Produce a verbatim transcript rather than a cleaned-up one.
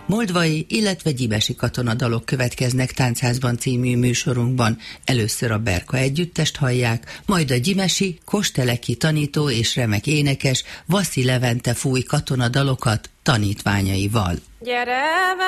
Moldvai, illetve gyimesi katonadalok következnek Táncházban című műsorunkban. Először a Berka együttest hallják, majd a gyimesi, Kosteleki tanító és remek énekes Vasszi Levente fúj katonadalokat tanítványaival. Gyere